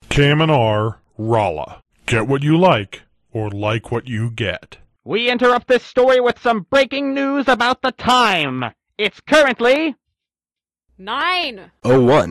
KMNR, Rolla. Get what you like, or like what you get. We interrupt this story with some breaking news about the time. It's currently 9:01.